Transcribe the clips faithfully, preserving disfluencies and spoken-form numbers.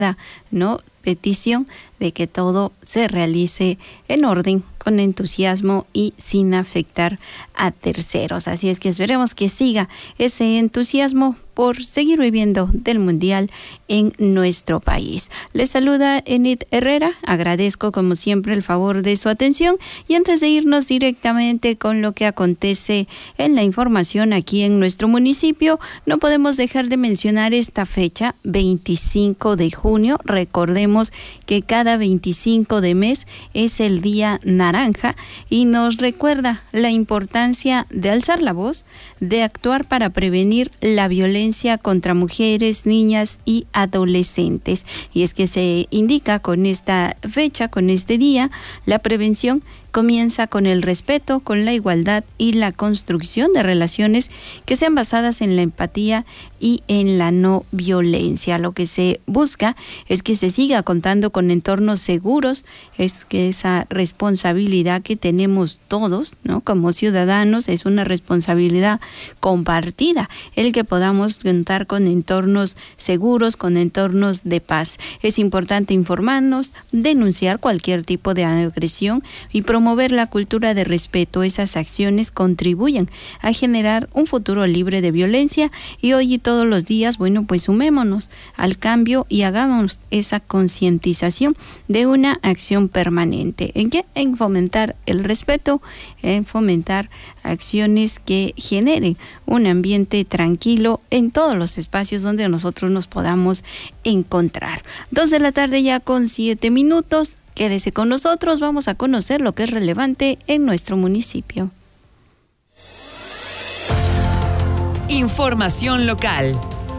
¿no? Petición de que todo se realice en orden, con entusiasmo y sin afectar a terceros. Así es que esperemos que siga ese entusiasmo por seguir viviendo del Mundial en nuestro país. Les saluda Enid Herrera, agradezco como siempre el favor de su atención y antes de irnos directamente con lo que acontece en la información aquí en nuestro municipio, no podemos dejar de mencionar esta fecha, veinticinco de junio. Recordemos que cada veinticinco de mes es el Día Naranja y nos recuerda la importancia de alzar la voz, de actuar para prevenir la violencia contra mujeres, niñas y adolescentes. Y es que se indica con esta fecha, con este día, la prevención comienza con el respeto, con la igualdad y la construcción de relaciones que sean basadas en la empatía y en la no violencia. Lo que se busca es que se siga contando con entornos seguros, es que esa responsabilidad que tenemos todos, ¿no? Como ciudadanos, es una responsabilidad compartida, el que podamos contar con entornos seguros, con entornos de paz. Es importante informarnos, denunciar cualquier tipo de agresión y promover Promover la cultura de respeto. Esas acciones contribuyen a generar un futuro libre de violencia y hoy y todos los días, bueno, pues sumémonos al cambio y hagamos esa concientización de una acción permanente. ¿En qué? En fomentar el respeto, en fomentar acciones que generen un ambiente tranquilo en todos los espacios donde nosotros nos podamos encontrar. Dos de la tarde ya con siete minutos. Quédese con nosotros, vamos a conocer lo que es relevante en nuestro municipio. Información local.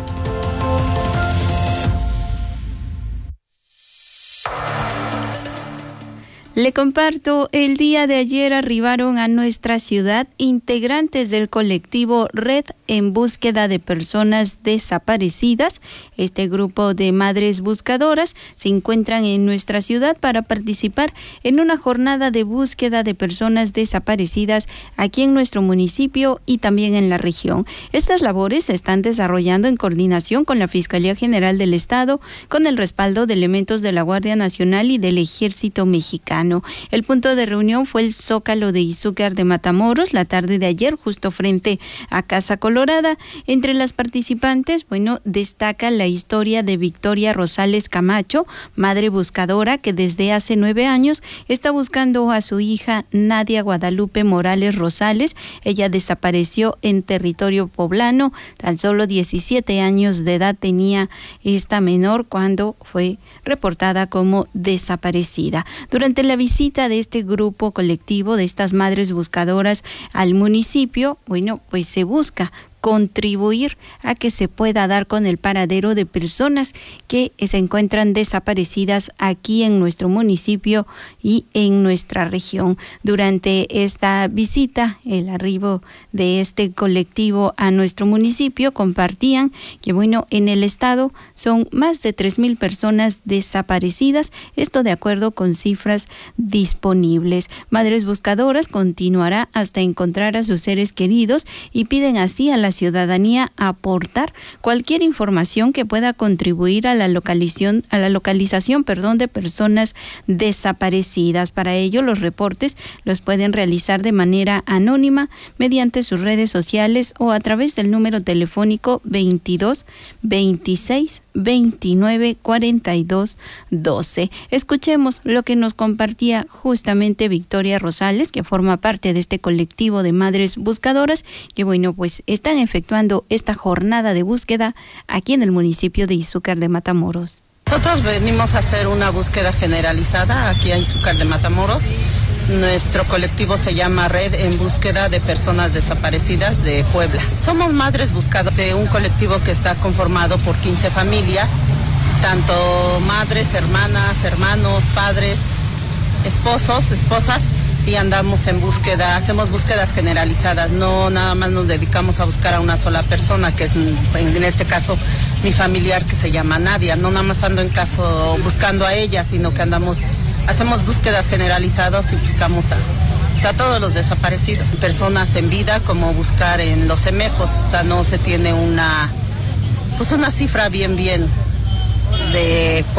Le comparto, el día de ayer arribaron a nuestra ciudad integrantes del colectivo Red en Búsqueda de Personas Desaparecidas. Este grupo de madres buscadoras se encuentran en nuestra ciudad para participar en una jornada de búsqueda de personas desaparecidas aquí en nuestro municipio y también en la región. Estas labores se están desarrollando en coordinación con la Fiscalía General del Estado, con el respaldo de elementos de la Guardia Nacional y del Ejército Mexicano. El punto de reunión fue el Zócalo de Izúcar de Matamoros la tarde de ayer, justo frente a Casa Colorada. Entre las participantes, bueno, destaca la historia de Victoria Rosales Camacho, madre buscadora que desde hace nueve años está buscando a su hija Nadia Guadalupe Morales Rosales. Ella desapareció en territorio poblano, tan solo diecisiete años de edad tenía esta menor cuando fue reportada como desaparecida. Durante la visita de este grupo colectivo de estas madres buscadoras al municipio, bueno, pues se busca contribuir a que se pueda dar con el paradero de personas que se encuentran desaparecidas aquí en nuestro municipio y en nuestra región. Durante esta visita, el arribo de este colectivo a nuestro municipio, compartían que, bueno, en el estado son más de tres mil personas desaparecidas, esto de acuerdo con cifras disponibles. Madres Buscadoras continuará hasta encontrar a sus seres queridos y piden así a la ciudadanía aportar cualquier información que pueda contribuir a la localización, a la localización, perdón, de personas desaparecidas. Para ello, los reportes los pueden realizar de manera anónima mediante sus redes sociales o a través del número telefónico veintidós veintiséis veintinueve cuarenta y dos doce. Escuchemos lo que nos compartía justamente Victoria Rosales, que forma parte de este colectivo de madres buscadoras, que bueno, pues están efectuando esta jornada de búsqueda aquí en el municipio de Izúcar de Matamoros. Nosotros venimos a hacer una búsqueda generalizada aquí a Izúcar de Matamoros. Nuestro colectivo se llama Red en Búsqueda de Personas Desaparecidas de Puebla. Somos madres buscadoras de un colectivo que está conformado por quince familias, tanto madres, hermanas, hermanos, padres, esposos, esposas, y andamos en búsqueda, hacemos búsquedas generalizadas, no nada más nos dedicamos a buscar a una sola persona, que es en este caso mi familiar que se llama Nadia. No nada más ando en caso buscando a ella, sino que andamos, hacemos búsquedas generalizadas y buscamos a, pues a todos los desaparecidos, personas en vida, como buscar en los semejos. O sea, no se tiene una, pues una cifra bien bien de